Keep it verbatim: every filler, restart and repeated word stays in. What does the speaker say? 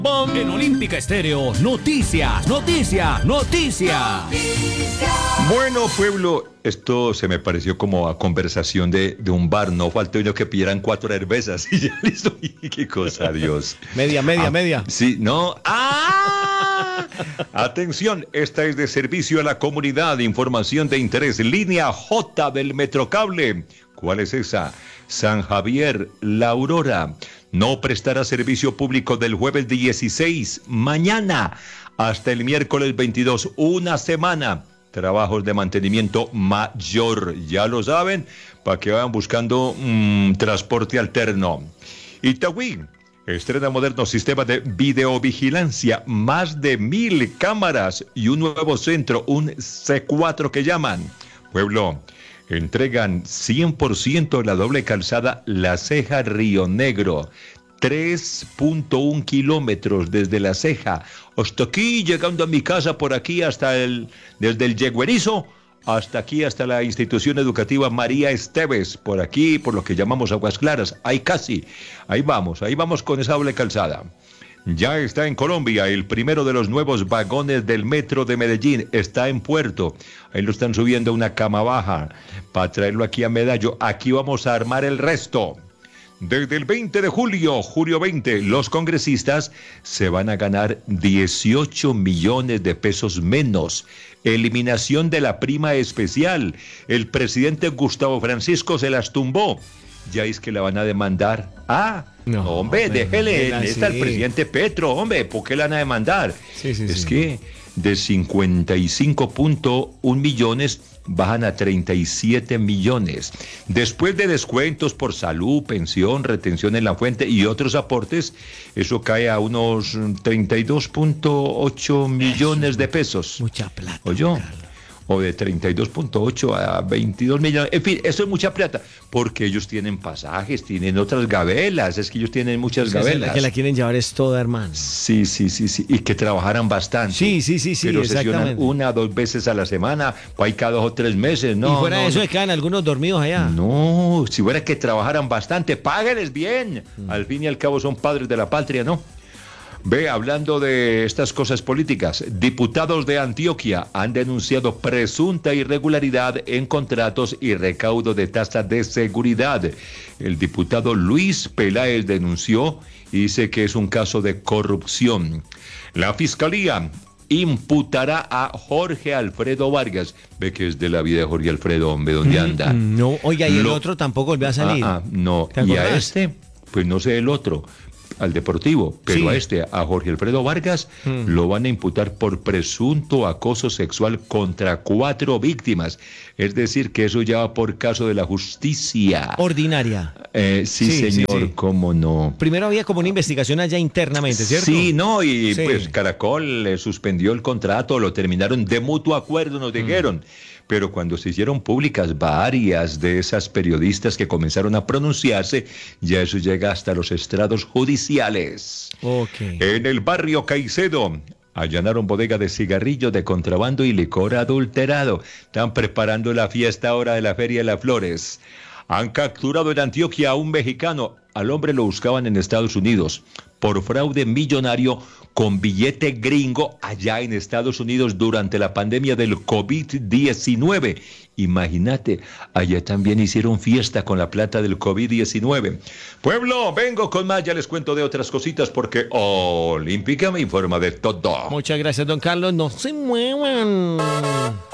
En Olímpica Estéreo, noticias, noticias, noticias. Bueno, pueblo, esto se me pareció como a conversación de, de un bar. No faltó yo que pidieran cuatro cervezas y ya listo. Y qué cosa, Dios. Media, media, ah, media. Sí, no. ¡Ah! Atención, esta es de servicio a la comunidad. Información de interés. Línea J del Metrocable. ¿Cuál es esa? San Javier, La Aurora. No prestará servicio público del jueves dieciséis, mañana, hasta el miércoles veintidós, una semana. Trabajos de mantenimiento mayor, ya lo saben, para que vayan buscando mmm, transporte alterno. Itagüí estrena moderno sistema de videovigilancia, más de mil cámaras y un nuevo centro, un C cuatro que llaman. Pueblo, entregan cien por ciento de la doble calzada La Ceja Río Negro. tres punto uno kilómetros desde La Ceja hasta aquí, llegando a mi casa por aquí hasta el, desde el Yegüerizo hasta aquí, hasta la institución educativa María Esteves, por aquí, por lo que llamamos Aguas Claras, ahí casi, ahí vamos, ahí vamos con esa doble calzada. Ya está en Colombia el primero de los nuevos vagones del metro de Medellín, está en puerto, ahí lo están subiendo a una cama baja para traerlo aquí a Medallo, aquí vamos a armar el resto. Desde el veinte de julio, julio veinte, los congresistas se van a ganar dieciocho millones de pesos menos. Eliminación de la prima especial. El presidente Gustavo Francisco se las tumbó. Ya es que la van a demandar. Ah, no, hombre, déjele, está el presidente Petro, hombre, ¿por qué la van a demandar? Sí, sí, es sí. que de cincuenta y cinco punto uno millones bajan a treinta y siete millones. Después de descuentos por salud, pensión, retención en la fuente y otros aportes, eso cae a unos treinta y dos punto ocho millones de pesos. Mucha plata. ¿Oyó? O de treinta y dos punto ocho a veintidós millones. En fin, eso es mucha plata, porque ellos tienen pasajes, tienen otras gabelas, es que ellos tienen muchas o sea, gabelas. La que la quieren llevar es toda, hermano. Sí, sí, sí, sí, y que trabajaran bastante. Sí, sí, sí, sí, pero exactamente. sesionan una, dos veces a la semana, o hay cada dos o tres meses, ¿no? Y fuera no, de eso, no. se quedan algunos dormidos allá. No, si fuera que trabajaran bastante, páguenles bien. Mm. Al fin y al cabo son padres de la patria, ¿no? Ve, hablando de estas cosas políticas, diputados de Antioquia han denunciado presunta irregularidad en contratos y recaudo de tasa de seguridad. El diputado Luis Peláez denunció y dice que es un caso de corrupción. La Fiscalía imputará a Jorge Alfredo Vargas. Ve que es de la vida de Jorge Alfredo, hombre, ¿dónde anda? Mm, no, oiga, y el Lo... otro tampoco volvió a salir. Ah, ah, no, y a este, pues no sé el otro. Al Deportivo, pero sí. a este, a Jorge Alfredo Vargas, mm. lo van a imputar por presunto acoso sexual contra cuatro víctimas. Es decir, que eso ya va por caso de la justicia. Ordinaria. Eh, sí, sí, señor, sí, sí. ¿Cómo no? Primero había como una investigación allá internamente, ¿cierto? Sí, no, y sí. pues Caracol le suspendió el contrato, lo terminaron de mutuo acuerdo, nos dijeron. Mm. Pero cuando se hicieron públicas varias de esas periodistas que comenzaron a pronunciarse, ya eso llega hasta los estrados judiciales. Okay. En el barrio Caicedo allanaron bodega de cigarrillos de contrabando y licor adulterado. Están preparando la fiesta ahora de la Feria de las Flores. Han capturado en Antioquia a un mexicano. Al hombre lo buscaban en Estados Unidos por fraude millonario con billete gringo allá en Estados Unidos durante la pandemia del COVID diecinueve. Imagínate, allá también hicieron fiesta con la plata del COVID diecinueve. Pueblo, vengo con más, ya les cuento de otras cositas porque Olímpica me informa de todo. Muchas gracias, don Carlos. No se muevan.